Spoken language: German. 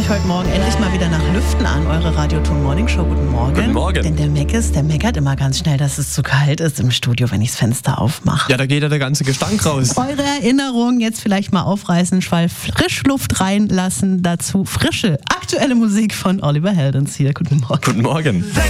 heute Morgen endlich mal wieder nach Lüften an, eure Radioton Morning Show. Guten Morgen. Guten Morgen. Denn der meckert immer ganz schnell, dass es zu kalt ist im Studio, wenn ich das Fenster aufmache. Ja, da geht ja der ganze Gestank raus. Eure Erinnerungen jetzt vielleicht mal aufreißen, Schwall Frischluft reinlassen, dazu frische, aktuelle Musik von Oliver Heldens hier. Guten Morgen. Guten Morgen.